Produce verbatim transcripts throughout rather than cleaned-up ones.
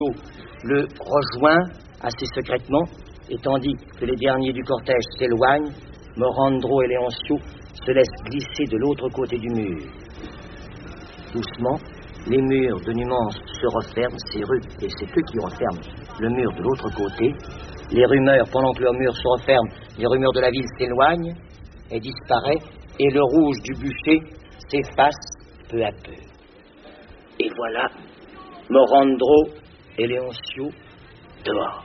le rejoint assez secrètement, et tandis que les derniers du cortège s'éloignent, Morandro et Léoncio se laissent glisser de l'autre côté du mur. Doucement, les murs de Numance se referment, c'est eux, et c'est eux qui referment le mur de l'autre côté. Les rumeurs, pendant que leur mur se referme, les rumeurs de la ville s'éloignent et disparaissent, et le rouge du bûcher s'efface peu à peu. Et voilà Morandro et Léoncio dehors.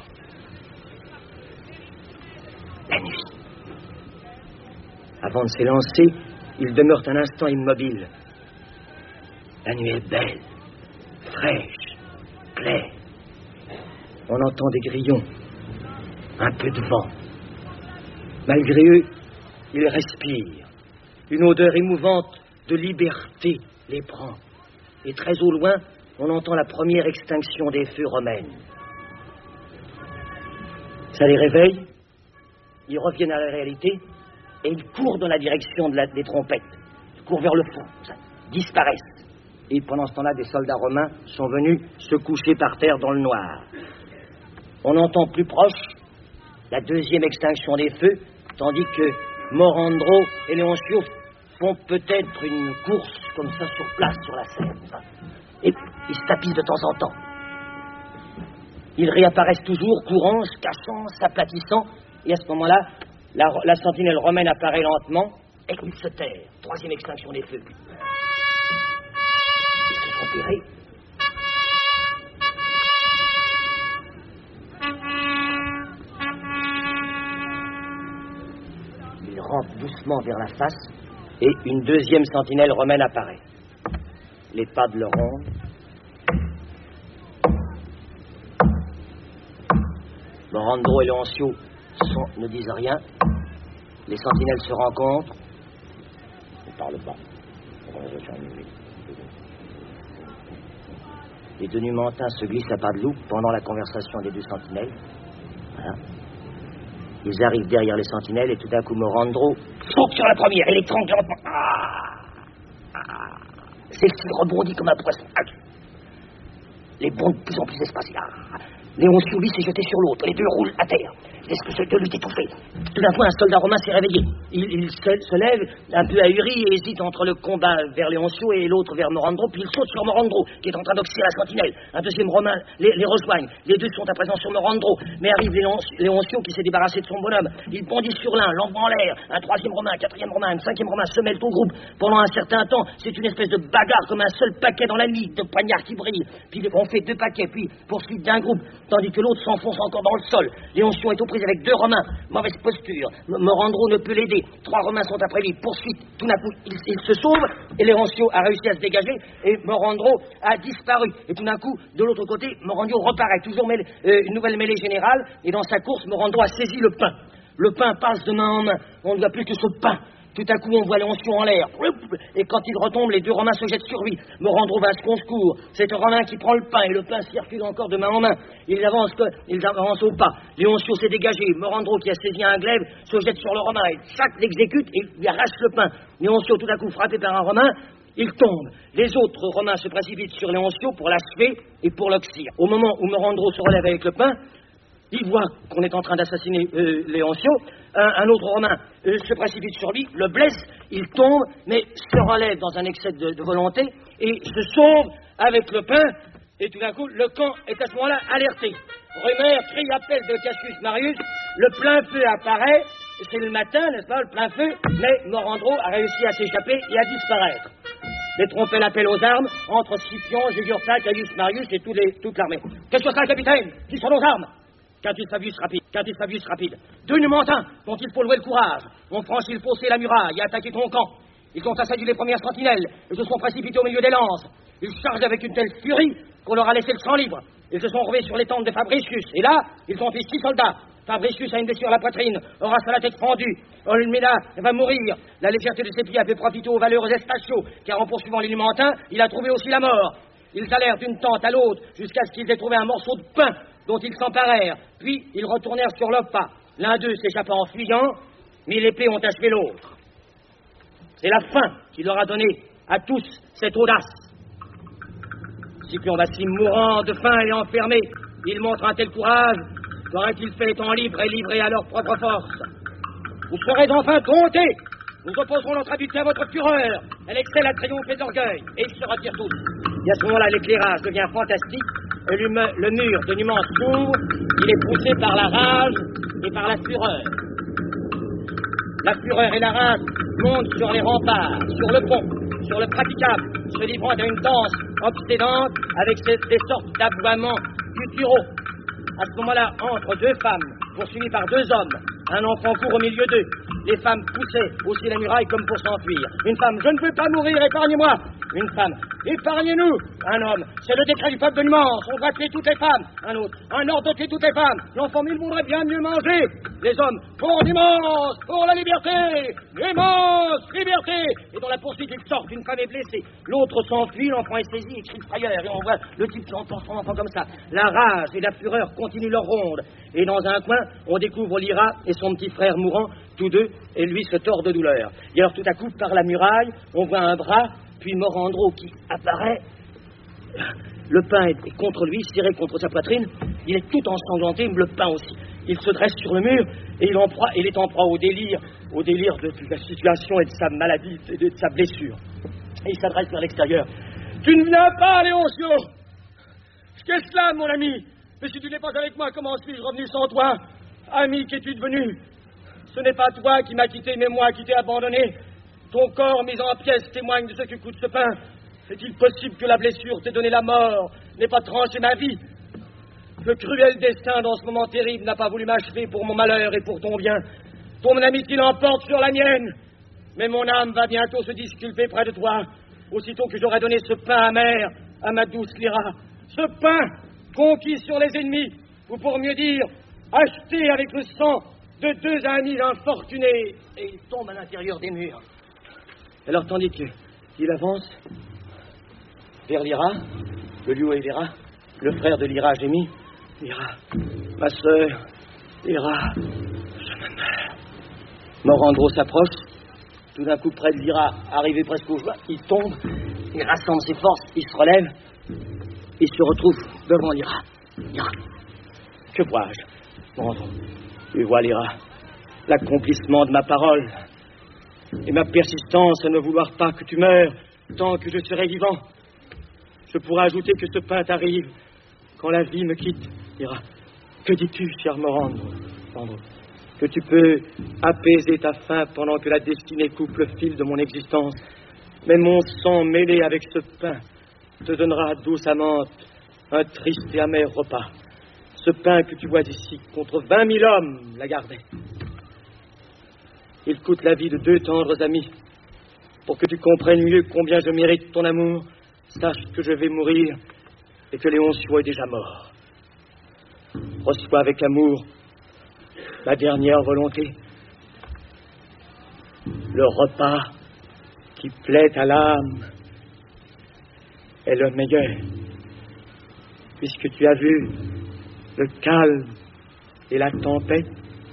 La nuit. Avant de s'élancer, ils demeurent un instant immobiles. La nuit est belle, fraîche, claire. On entend des grillons, un peu de vent. Malgré eux, ils respirent. Une odeur émouvante de liberté les prend. Et très au loin, on entend la première extinction des feux romaines. Ça les réveille, ils reviennent à la réalité et ils courent dans la direction de la, des trompettes. Ils courent vers le fond, ça, disparaissent. Et pendant ce temps-là, des soldats romains sont venus se coucher par terre dans le noir. On entend plus proche la deuxième extinction des feux, tandis que Morandro et Léoncio font peut-être une course comme ça sur place, sur la scène. Et ils se tapissent de temps en temps. Ils réapparaissent toujours, courant, se cachant, s'aplatissant. Et à ce moment-là, la, la sentinelle romaine apparaît lentement et ils se terrent. Troisième extinction des feux. Ils se sont terrés. Ils rampent doucement vers la face et une deuxième sentinelle romaine apparaît. Les pas de leur ronde. Morandro et Léoncio sont, ne disent rien. Les sentinelles se rencontrent. Ils ne parlent pas. Les deux Numantins se glissent à pas de loup pendant la conversation des deux sentinelles. Voilà. Ils arrivent derrière les sentinelles et tout à coup Morandro saute sur la première et l'étrangle lentement. Ah, ah. Celle-ci rebondit comme un poisson. Ah. Les bonds de plus en plus espacés. Ah. Léoncio, lui, s'est jeté sur l'autre. Les deux roulent à terre. Laisse que ce deux lutte étouffé. Tout d'un coup, un soldat romain s'est réveillé. Il, il se, se lève, un peu ahuri, et hésite entre le combat vers Léoncio et l'autre vers Morandro, puis il saute sur Morandro, qui est en train d'oxyre la sentinelle. Un deuxième romain les, les rejoigne. Les deux sont à présent sur Morandro, mais arrive Léoncio, Léoncio qui s'est débarrassé de son bonhomme. Il bondit sur l'un, l'envoie en l'air. Un troisième romain, un quatrième romain, un cinquième romain se mêlent au groupe. Pendant un certain temps, c'est une espèce de bagarre comme un seul paquet dans la nuit, de poignards qui brillent. Puis on fait deux paquets, puis poursuite d'un groupe, tandis que l'autre s'enfonce encore dans le sol. Léoncio est aux prises avec deux romains. Mauvaise posture. Morandro ne peut l'aider. Trois romains sont après lui. Poursuite. Tout d'un coup, il, il se sauve et Léoncio a réussi à se dégager et Morandro a disparu. Et tout d'un coup, de l'autre côté, Morandro reparaît. Toujours mêlé, euh, une nouvelle mêlée générale. Et dans sa course, Morandro a saisi le pain. Le pain passe de main en main. On ne voit plus que ce pain. Tout à coup, on voit Léoncio en l'air. Et quand il retombe, les deux Romains se jettent sur lui. Morandro va à son secours. C'est un Romain qui prend le pain, et le pain circule encore de main en main. Il avance, il avance au pas. Léoncio s'est dégagé. Morandro, qui a saisi un glaive, se jette sur le Romain. Et chaque l'exécute et lui arrache le pain. Léoncio, tout à coup, frappé par un Romain, il tombe. Les autres Romains se précipitent sur Léoncio pour l'achever et pour l'oxyre. Au moment où Morandro se relève avec le pain, il voit qu'on est en train d'assassiner euh, Léoncio. Un, un autre Romain euh, se précipite sur lui, le blesse, il tombe, mais se relève dans un excès de, de volonté et se sauve avec le pain. Et tout d'un coup, le camp est à ce moment-là alerté. Rumeur, cri, appel de Cassius Marius. Le plein feu apparaît. C'est le matin, n'est-ce pas, le plein feu. Mais Morandro a réussi à s'échapper et à disparaître. Les trompelles appellent aux armes entre Scipion, Jugurtha, Caius Marius et tous les, toute l'armée. Qu'est-ce que c'est, capitaine? Qui sont nos armes? Quintus Fabius rapide, Quintus Fabius rapide. Deux Numantins dont il faut louer le courage. On franchit le fossé et la muraille et attaqué ton camp. Ils ont assailli les premières sentinelles et se sont précipités au milieu des lances. Ils chargent avec une telle furie qu'on leur a laissé le champ libre. Ils se sont revés sur les tentes de Fabricius. Et là, ils ont fait six soldats. Fabricius a une blessure à la poitrine, Horace a la tête fendue. Olmeda va mourir. La légèreté de ses pieds a fait profiter aux valeureux Espatio, car en poursuivant les Numantins, il a trouvé aussi la mort. Ils allèrent d'une tente à l'autre jusqu'à ce qu'ils aient trouvé un morceau de pain dont ils s'emparèrent. Puis ils retournèrent sur leur pas. L'un d'eux s'échappa en fuyant, mais les plaies ont achevé l'autre. C'est la faim qui leur a donné à tous cette audace. Scipion Bassi, mourant de faim et enfermé, il montre un tel courage qu'aurait-il fait étant libre et livré à leur propre force. Vous serez enfin domptés. Nous opposerons notre habileté à votre fureur. Elle excelle à triomphe et d'orgueil. Et ils se retirent tous. Et à ce moment-là, l'éclairage devient fantastique. Et le, le mur de Numance s'ouvre. Il est poussé par la rage et par la fureur. La fureur et la rage montent sur les remparts, sur le pont, sur le praticable, se livrant à une danse obsédante avec ces, des sortes d'aboiements gutturaux. À ce moment-là, entre deux femmes, poursuivies par deux hommes, un enfant court au milieu d'eux. Les femmes poussaient aussi la muraille comme pour s'enfuir. Une femme, je ne veux pas mourir, épargnez-moi. Une femme, épargnez-nous. Un homme, c'est le décret du peuple de Numance, on va tuer toutes les femmes. Un autre, un ordre de tuer toutes les femmes. L'enfant mille voudrait bien mieux manger. Les hommes, pour Numance, pour la liberté. Numance, liberté. Et dans la poursuite, il sort, une femme est blessée. L'autre s'enfuit, l'enfant est saisi, il crie de frayeur. Et on voit le type qui entend son enfant comme ça. La rage et la fureur continuent leur ronde. Et dans un coin, on découvre Lyra et son petit frère mourant, tous deux, et lui se tord de douleur. Et alors tout à coup, par la muraille, on voit un bras, puis Morandro qui apparaît. Le pain est contre lui, serré contre sa poitrine. Il est tout ensanglanté, le pain aussi. Il se dresse sur le mur et il, en proie, il est en proie au délire, au délire de, de la situation et de sa maladie, et de, de sa blessure. Et il s'adresse vers l'extérieur. Tu ne viens pas, Léoncio. Qu'est-ce que là, mon ami? Mais si tu n'es pas avec moi, comment suis-je revenu sans toi? Ami, qu'es-tu devenu? Ce n'est pas toi qui m'as quitté, mais moi qui t'ai abandonné. Ton corps mis en pièces témoigne de ce que coûte ce pain. Est-il possible que la blessure t'ait donné la mort, n'ait pas tranché ma vie? Le cruel destin dans ce moment terrible n'a pas voulu m'achever pour mon malheur et pour ton bien. Ton amitié l'emporte sur la mienne. Mais mon âme va bientôt se disculper près de toi, aussitôt que j'aurai donné ce pain amer à ma douce Lyra. Ce pain conquis sur les ennemis, ou pour mieux dire, acheté avec le sang de deux amis infortunés. Et il tombe à l'intérieur des murs. Alors, tandis qu'il avance vers Lyra, le lieu est Lyra, le frère de Lyra gémit. Lyra, ma sœur, Lyra, je me meurs. Morandro s'approche. Tout d'un coup, près de Lyra, arrivé presque au joint, il tombe, il rassemble ses forces, il se relève, il se retrouve devant Lyra. Lyra, que vois-je? Morandro, tu vois, Lyra, l'accomplissement de ma parole et ma persistance à ne vouloir pas que tu meurs tant que je serai vivant. Je pourrais ajouter que ce pain t'arrive quand la vie me quitte. Lyra, que dis-tu, cher Morandro? Morandro, que tu peux apaiser ta faim pendant que la destinée coupe le fil de mon existence. Mais mon sang mêlé avec ce pain te donnera, douce amante, un triste et amer repas. Ce pain que tu vois ici, contre vingt mille hommes la gardaient. Il coûte la vie de deux tendres amis. Pour que tu comprennes mieux combien je mérite ton amour, sache que je vais mourir et que Léoncio est déjà mort. Reçois avec amour ma dernière volonté. Le repas qui plaît à l'âme est le meilleur, puisque tu as vu le calme et la tempête.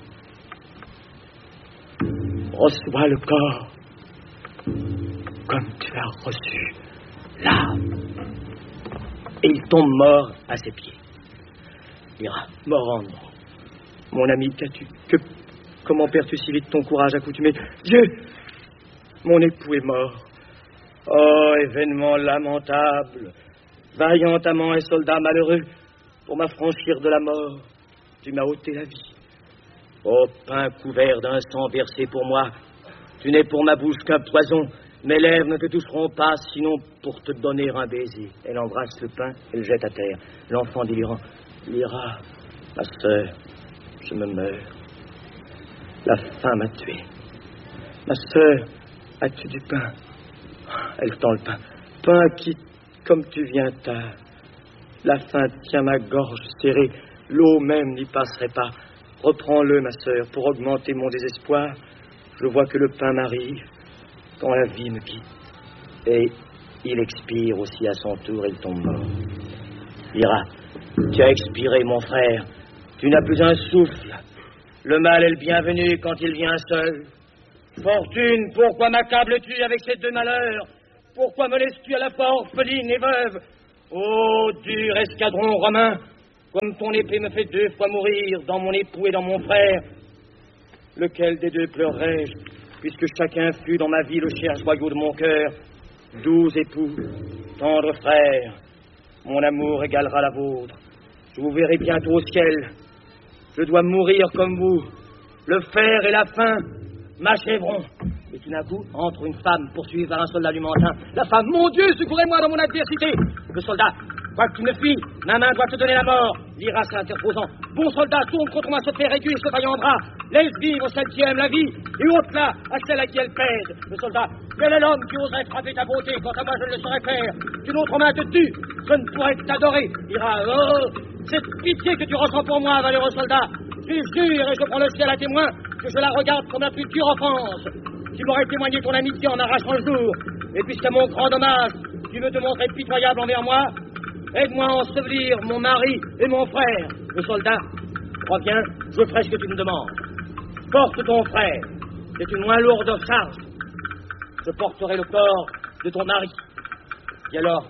Reçois le corps comme tu as reçu l'âme. Et il tombe mort à ses pieds. Lyra, Morandro, mon ami, qu'as-tu, que, comment perds-tu si vite ton courage accoutumé? Dieu, mon époux est mort. Oh, événement lamentable, vaillant amant et soldat malheureux, pour m'affranchir de la mort, tu m'as ôté la vie. Ô pain couvert d'un sang versé pour moi, tu n'es pour ma bouche qu'un poison. Mes lèvres ne te toucheront pas, sinon pour te donner un baiser. Elle embrasse le pain et le jette à terre. L'enfant délirant. Lyra, ma sœur, je me meurs. La faim m'a tué. Ma sœur, as-tu du pain? Elle tend le pain. Pain qui, comme tu viens tard. La faim tient ma gorge serrée. L'eau même n'y passerait pas. Reprends-le, ma sœur, pour augmenter mon désespoir. Je vois que le pain m'arrive quand la vie me quitte. Et il expire aussi à son tour et il tombe mort. Lyra, tu as expiré, mon frère. Tu n'as plus un souffle. Le mal est le bienvenu quand il vient seul. Fortune, pourquoi m'accables-tu avec ces deux malheurs? Pourquoi me laisses-tu à la fois orpheline et veuve? Ô dur escadron romain, comme ton épée me fait deux fois mourir dans mon époux et dans mon frère, lequel des deux pleurerai-je, puisque chacun fut dans ma vie le cher joyau de mon cœur, doux époux, tendre frère, mon amour égalera la vôtre. Je vous verrai bientôt au ciel. Je dois mourir comme vous. Le fer et la faim m'achèveront. Et tout d'un coup, entre une femme poursuivie par un soldat du Mantin. La femme, mon Dieu, secourez-moi dans mon adversité. Le soldat, quoi que tu me fuis, ma main doit te donner la mort. L'Ira s'interposant. Bon soldat, tourne contre moi ce fer aigu et ce vaillant bras. Laisse vivre celle qui aime la vie et ôte-la à celle à qui elle pèse. Le soldat, quel est l'homme qui oserait frapper ta beauté? Quant à moi, je ne le saurais faire. Qu'une autre main te tue, je ne pourrais que t'adorer. L'Ira, oh, cette pitié que tu ressens pour moi, valeureux soldat. Je jure et je prends le ciel à témoin que je la regarde comme la plus dure offense. Tu m'aurais témoigné ton amitié en m'arrachant le jour. Et puisqu'à mon grand dommage, tu veux te montrer pitoyable envers moi, aide-moi à ensevelir mon mari et mon frère. Le soldat, reviens, je ferai ce que tu me demandes. Porte ton frère, c'est une moins lourde charge. Je porterai le corps de ton mari. Et alors,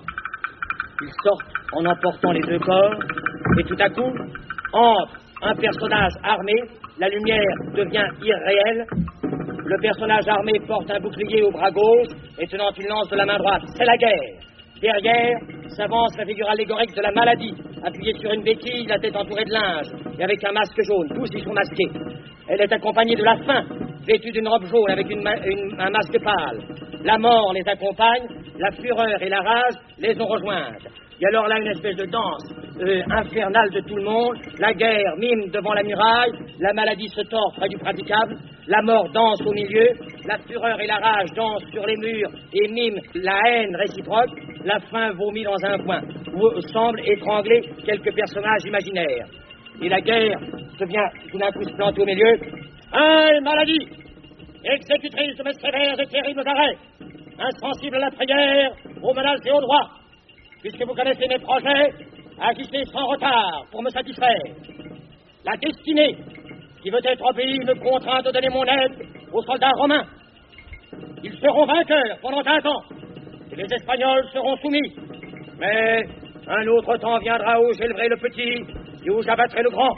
ils sortent en emportant les deux corps, et tout à coup, entre un personnage armé, la lumière devient irréelle. Le personnage armé porte un bouclier au bras gauche et tenant une lance de la main droite. C'est la guerre. Derrière s'avance la figure allégorique de la maladie, appuyée sur une béquille, la tête entourée de linge, et avec un masque jaune. Tous y sont masqués. Elle est accompagnée de la faim, vêtue d'une robe jaune avec une ma- une, un masque pâle. La mort les accompagne, la fureur et la rage les ont rejointes. Et alors là, une espèce de danse euh, infernale de tout le monde. La guerre mime devant la muraille, la maladie se tord près du praticable, la mort danse au milieu, la fureur et la rage dansent sur les murs et miment la haine réciproque, la faim vomit dans un coin, où semble étrangler quelques personnages imaginaires. Et la guerre se vient tout d'un coup se planter au milieu. Aïe, maladie, exécutrice de mes sévères et terribles arrêts, insensible à la prière, aux menaces et aux droits. Puisque vous connaissez mes projets, agissez sans retard pour me satisfaire. La destinée qui veut être obéie me contraint de donner mon aide aux soldats romains. Ils seront vainqueurs pendant un temps, et les Espagnols seront soumis. Mais un autre temps viendra où j'élèverai le petit et où j'abattrai le grand.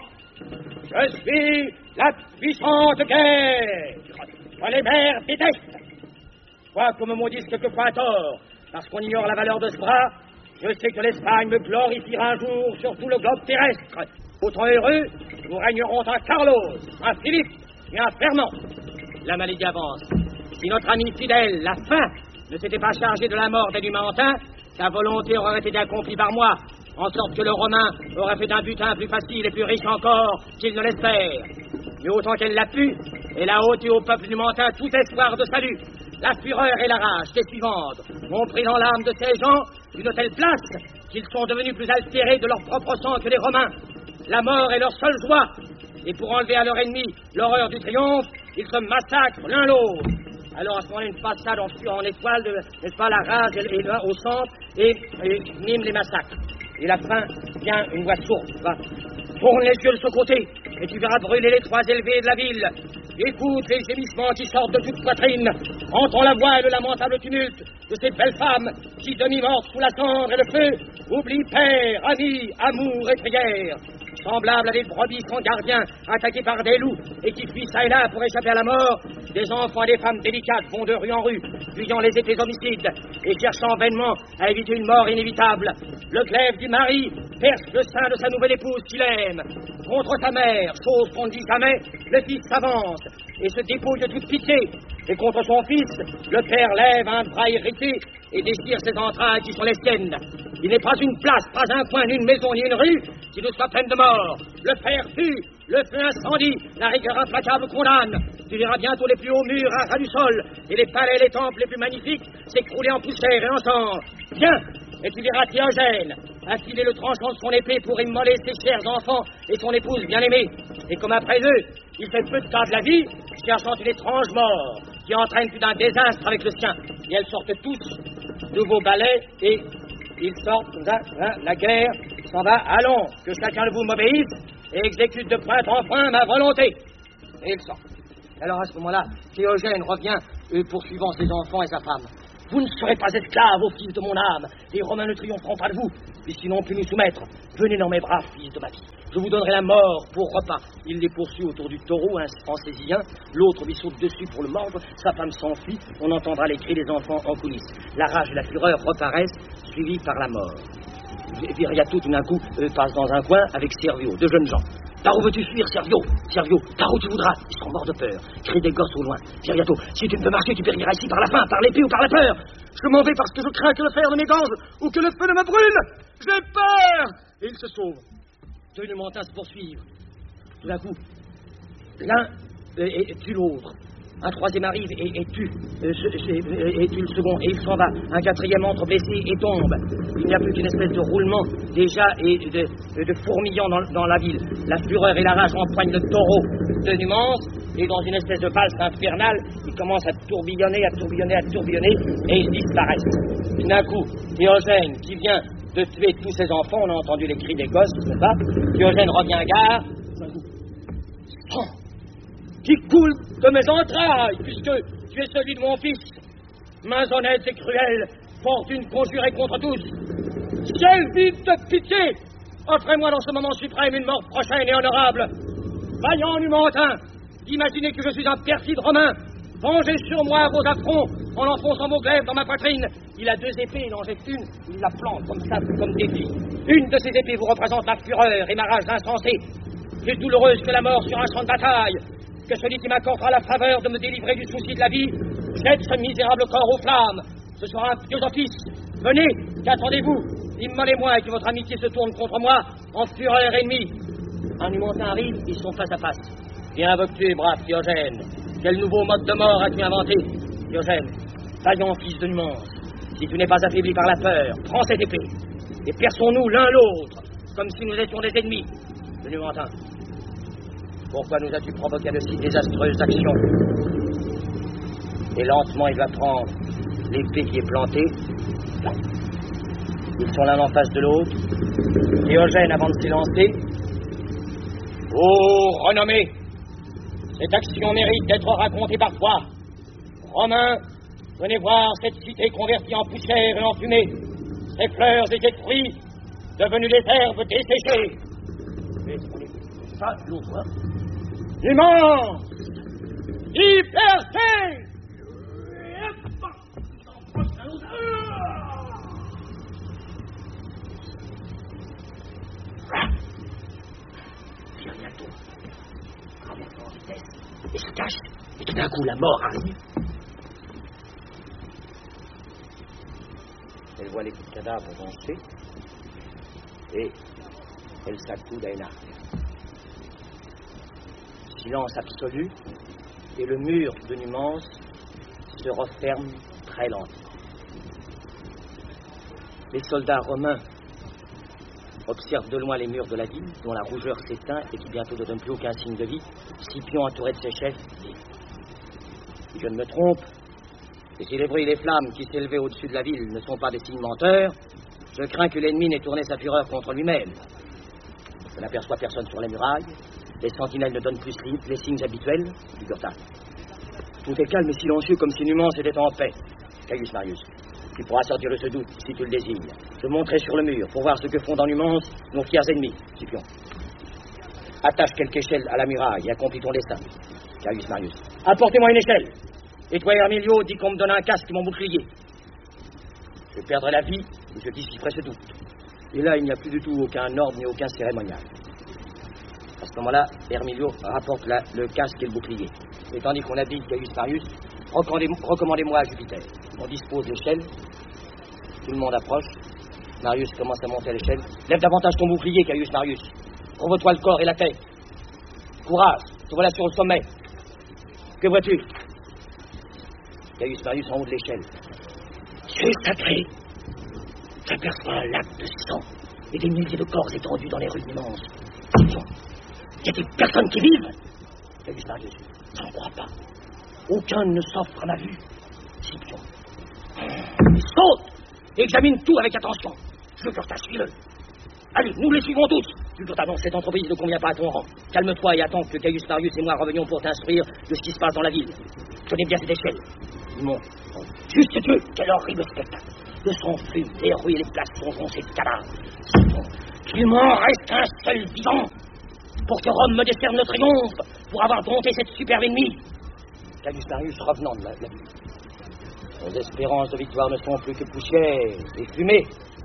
Je suis la puissante guerre que les mers détestent. Quoi qu'on me maudisse quelquefois à tort, parce qu'on ignore la valeur de ce bras, je sais que l'Espagne me glorifiera un jour sur tout le globe terrestre. Autant heureux, nous régnerons un Carlos, un Philippe et un Fernand. La maladie avance. Si notre ami fidèle, la faim, ne s'était pas chargé de la mort des Numantins, sa volonté aurait été accomplie par moi, en sorte que le Romain aurait fait un butin plus facile et plus riche encore qu'il ne l'espère. Mais autant qu'elle l'a pu, elle a ôté au peuple Numantin tout espoir de salut. La fureur et la rage des suivantes ont pris dans l'âme de ces gens une telle place qu'ils sont devenus plus altérés de leur propre sang que les Romains. La mort est leur seule joie, et pour enlever à leur ennemi l'horreur du triomphe, ils se massacrent l'un l'autre. Alors à ce moment-là, une façade en, en étoile, de, n'est-ce pas, la rage et, et, au centre, et, et mime les massacres. Et la fin vient une voix sourde, va. Tourne les yeux de ce côté, et tu verras brûler les toits élevés de la ville. Écoute les gémissements qui sortent de toute poitrine. Entends la voix et le lamentable tumulte de ces belles femmes qui, demi-mortes sous la cendre et le feu, oublient père, amis, amour et prière. Semblables à des brebis sans gardien, attaqués par des loups et qui fuient ça et là pour échapper à la mort, des enfants et des femmes délicates vont de rue en rue, fuyant les effets homicides et cherchant vainement à éviter une mort inévitable. Le glaive du mari perce le sein de sa nouvelle épouse qu'il aime. Contre sa mère, chose qu'on ne dit jamais, le fils s'avance et se dépouille de toute pitié. Et contre son fils, le père lève un bras irrité et déchire ses entrailles qui sont les siennes. Il n'est pas une place, pas un coin, ni une maison, ni une rue qui ne soit pleine de morts. Le fer tue, le feu incendie, la rigueur implacable condamne. Tu verras bientôt les plus hauts murs à ras du sol et les palais et les temples les plus magnifiques s'écrouler en poussière et en sang. Viens, et tu verras Théogène affiler le tranchant de son épée pour immoler ses chers enfants et son épouse bien-aimée. Et comme après eux, il fait peu de cas de la vie, cherchant une étrange mort qui entraîne plus d'un désastre avec le sien. Et elles sortent tous, nouveaux balais, et ils sortent, comme ça, hein, la guerre s'en va. Allons, que chacun de vous m'obéisse et exécute de point en point ma volonté. Et ils sortent. Alors à ce moment-là, Théogène revient, euh, poursuivant ses enfants et sa femme. Vous ne serez pas esclaves, ô fils de mon âme. Les Romains ne triompheront pas de vous, puisqu'ils n'ont pu nous soumettre. Venez dans mes bras, fils de ma vie. Je vous donnerai la mort pour repas. Il les poursuit autour du taureau, un en saisit un, l'autre lui saute dessus pour le mordre, sa femme s'enfuit, on entendra les cris des enfants en coulisses. La rage et la fureur reparaissent, suivis par la mort. Viriato, tout d'un coup, euh, passe dans un coin avec Servio, deux jeunes gens. Par où veux-tu fuir, Servio? Servio, par où tu voudras. Ils sont morts de peur. Crie des gosses au loin. Viriato, si tu ne peux marcher, tu périras ici par la faim, par l'épée ou par la peur. Je m'en vais parce que je crains que le fer ne m'égorge ou que le feu ne me brûle. J'ai peur. Et ils se sauvent. Deux Numantins se poursuivent. Tout d'un coup, l'un euh, tue l'autre. Un troisième arrive et, et tue, euh, et, et tue le second, et il s'en va. Un quatrième entre blessé et tombe. Il n'y a plus qu'une espèce de roulement, déjà, et de, de fourmillant dans, dans la ville. La fureur et la rage empoignent le taureau de Numance, et dans une espèce de valse infernale, il commence à tourbillonner, à tourbillonner, à tourbillonner, et ils disparaissent. Tout d'un coup, Diogène, qui vient de tuer tous ses enfants, on a entendu les cris des gosses, n'est-ce pas? Diogène revient à gare. Oh, qui coule de mes entrailles, puisque tu es celui de mon fils. Mains honnêtes et cruelles, fortune conjurée contre tous. Ciel vide de pitié, offrez-moi dans ce moment suprême une mort prochaine et honorable. Vaillant Numantin, imaginez que je suis un perfide romain. Vengez sur moi vos affronts en enfonçant vos glaives dans ma poitrine. Il a deux épées, il en jette une, il la plante comme ça, comme défi. Une de ces épées vous représente ma fureur et ma rage insensée. Plus douloureuse que la mort sur un champ de bataille. Que celui qui m'accordera la faveur de me délivrer du souci de la vie jette ce misérable corps aux flammes. Ce sera un pieux office. Venez, qu'attendez-vous? Immolez-moi et que votre amitié se tourne contre moi en fureur ennemie. Un Numantin arrive, ils sont face à face. Bien invoqué, brave Diogène. Quel nouveau mode de mort as-tu inventé? Diogène, vaillant fils de Numance, si tu n'es pas affaibli par la peur, prends cette épée et perçons-nous l'un l'autre, comme si nous étions des ennemis. Le Numantin, pourquoi nous as-tu provoqué de si désastreuses actions? Et lentement, il va prendre l'épée qui est plantée. Ils sont l'un en face de l'autre. Diogène, avant de s'élancer: ô renommé, cette action mérite d'être racontée par toi. Romains, venez voir cette cité convertie en poussière et en fumée, ses fleurs et ses fruits devenus des herbes desséchées. Mais on est pas l'autre, hein? Immense! Hyperté! Viriato traverse en vitesse et se cache, et tout d'un coup la mort arrive. Elle voit les cadavres danser et elle s'accoude à une arme. Silence absolu, et le mur de Numance se referme très lentement. Les soldats romains observent de loin les murs de la ville, dont la rougeur s'éteint et qui bientôt ne donne plus aucun signe de vie. Scipion, entouré de ses chefs, dit: si je ne me trompe, et si les bruits et les flammes qui s'élevaient au-dessus de la ville ne sont pas des signes menteurs, je crains que l'ennemi n'ait tourné sa fureur contre lui-même. Je n'aperçois personne sur les murailles. Les sentinelles ne donnent plus les signes habituels du Gurtan. Tout est calme et silencieux, comme si Numance était en paix. Caius Marius, tu pourras sortir de ce doute si tu le désires. Je monterai sur le mur pour voir ce que font dans Numance nos fiers ennemis. Scipion, attache quelque échelle à la muraille et accomplis ton destin. Caius Marius, apportez-moi une échelle. Et toi, Hermilio, dis qu'on me donne un casque et mon bouclier. Je perdrai la vie ou je dissiperai ce doute. Et là, il n'y a plus du tout aucun ordre ni aucun cérémonial. À ce moment-là, Hermilio rapporte la, le casque et le bouclier. Et tandis qu'on habille Caius Marius, recommandez-moi à Jupiter. On dispose l'échelle. Tout le monde approche. Marius commence à monter à l'échelle. Lève davantage ton bouclier, Caius Marius. Couvre-toi le corps et la tête. Courage, te voilà sur le sommet. Que vois-tu? Caius Marius en haut de l'échelle. Dieu sacré! J'aperçois un lac de sang et des milliers de corps étendus dans les rues immenses. Y a-t-il personne qui vive? Caius Marius, j'en crois pas. Aucun ne s'offre à ma vue. Scipion, saute! Examine tout avec attention. Jugurtha, suis-le. Allez, nous les suivons tous. Jugurtha, non, cette entreprise ne convient pas à ton rang. Calme-toi et attends que Caius Marius et moi revenions pour t'instruire de ce qui se passe dans la ville. Tenez bien cette échelle. Mon Juste Dieu, quel horrible spectacle. Le sang fume, les rues et les places sont foncées de cadavres. Qu'il m'en reste un seul vivant pour que Rome me décerne le triomphe, pour avoir dompté cette superbe ennemie. Gaius Marius revenant de la, la vie. Nos espérances de victoire ne sont plus que poussière et fumée.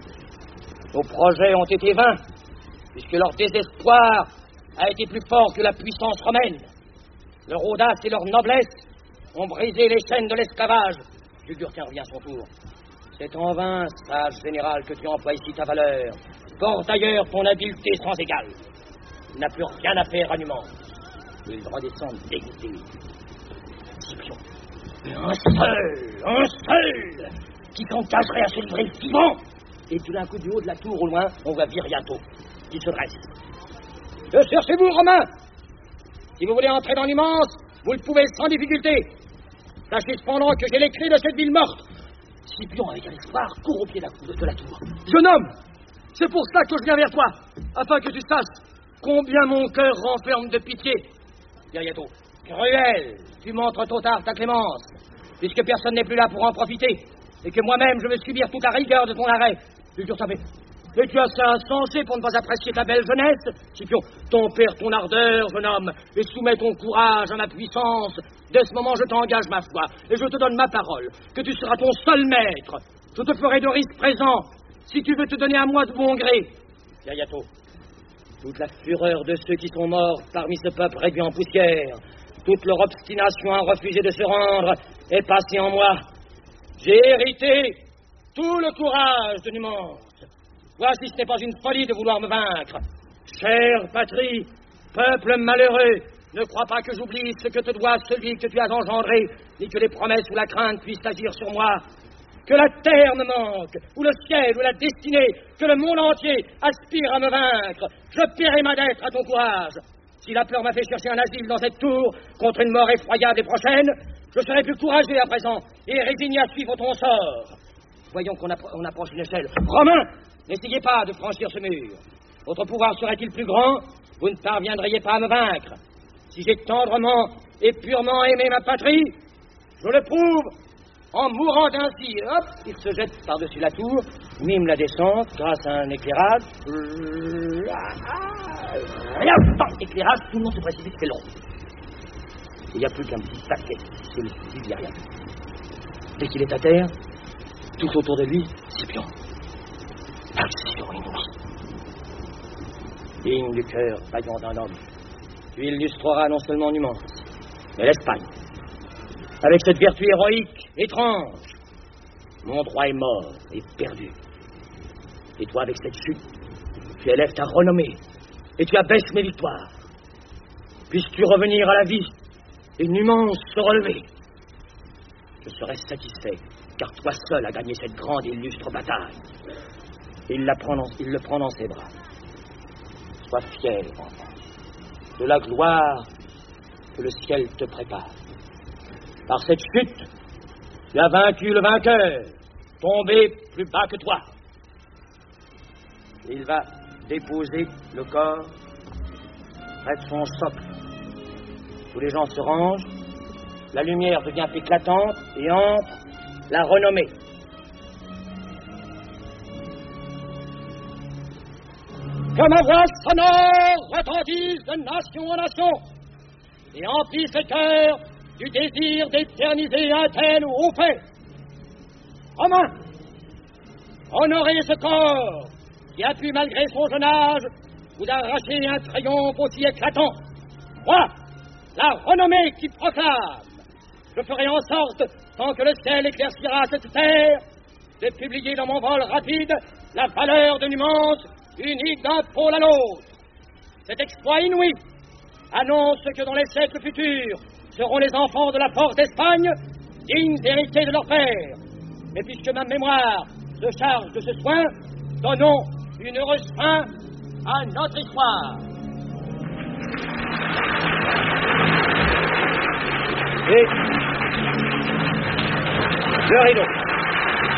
Nos projets ont été vains, puisque leur désespoir a été plus fort que la puissance romaine. Leur audace et leur noblesse ont brisé les chaînes de l'esclavage. Jugurthen revient à son tour. C'est en vain, sage général, que tu emploies ici ta valeur. Porte ailleurs ton habileté sans égale. Il n'a plus rien à faire à Numance. Il redescend dégoûté. Scipion, un seul, un seul, qui s'engagerait à se livrer vivant. Et tout d'un coup, du haut de la tour, au loin, on voit Viriato, qui se dresse. Que cherchez-vous, Romains? Si vous voulez entrer dans l'immense, vous le pouvez sans difficulté. Sachez cependant que j'ai les clés de cette ville morte. Scipion, avec un espoir, court au pied de la, de la tour. Jeune homme, c'est pour ça que je viens vers toi, afin que tu saches combien mon cœur renferme de pitié. Viriato, cruel, tu montres tôt tard ta clémence, puisque personne n'est plus là pour en profiter, et que moi-même je veux subir toute la rigueur de ton arrêt. Tu savais. Et tu as assez insensé pour ne pas apprécier ta belle jeunesse. Scipion, tempère ton ardeur, jeune homme, et soumets ton courage à ma puissance. Dès ce moment, je t'engage ma foi, et je te donne ma parole, que tu seras ton seul maître. Je te ferai de risques présents, si tu veux te donner à moi de bon gré. Viriato, toute la fureur de ceux qui sont morts parmi ce peuple réduit en poussière, toute leur obstination à refuser de se rendre, est passée en moi. J'ai hérité tout le courage de Numance. Voici, ce n'est pas une folie de vouloir me vaincre. Chère patrie, peuple malheureux, ne crois pas que j'oublie ce que te doit celui que tu as engendré, ni que les promesses ou la crainte puissent agir sur moi. Que la terre me manque, ou le ciel, ou la destinée, que le monde entier aspire à me vaincre. Je paierai ma dette à ton courage. Si la peur m'a fait chercher un asile dans cette tour, contre une mort effroyable et prochaine, je serai plus courageux à présent, et résigné à suivre ton sort. Voyons qu'on appro- on approche une échelle. Romains, n'essayez pas de franchir ce mur. Votre pouvoir serait-il plus grand? Vous ne parviendriez pas à me vaincre. Si j'ai tendrement et purement aimé ma patrie, je le prouve en mourant ainsi. Hop, il se jette par-dessus la tour, mime la descente grâce à un éclairage. Rien, éclairage, tout le monde se précipite, c'est long. Il n'y a plus qu'un petit paquet, c'est le il n'y a rien. Dès qu'il est à terre, tout autour de lui, Scipion. Action inouïe. Digne du cœur vaillant d'un homme, tu illustreras non seulement Numance, mais l'Espagne. Avec cette vertu héroïque, étrange, mon droit est mort et perdu. Et toi, avec cette chute, tu élèves ta renommée et tu abaisses mes victoires. Puisses-tu revenir à la vie et Numance se relever? Je serai satisfait, car toi seul as gagné cette grande et illustre bataille. Il, la prend dans, il le prend dans ses bras. Sois fier, enfant, de la gloire que le ciel te prépare. Par cette chute, tu as vaincu le vainqueur, tombé plus bas que toi. Il va déposer le corps près de son socle. Tous les gens se rangent, la lumière devient éclatante et entre la renommée. Que ma voix sonore retentisse de nation en nation et emplisse le cœur du désir d'éterniser Athènes au fait. Romains, honorez ce corps qui a pu, malgré son jeune âge, vous arracher un triomphe aussi éclatant. Moi, la renommée qui proclame, je ferai en sorte, tant que le ciel éclaircira cette terre, de publier dans mon vol rapide la valeur de Numance, unique d'un pôle à l'autre. Cet exploit inouï annonce que dans les siècles futurs seront les enfants de la force d'Espagne, dignes héritiers de leur père. Mais puisque ma mémoire se charge de ce soin, donnons une heureuse fin à notre histoire. Et le rideau.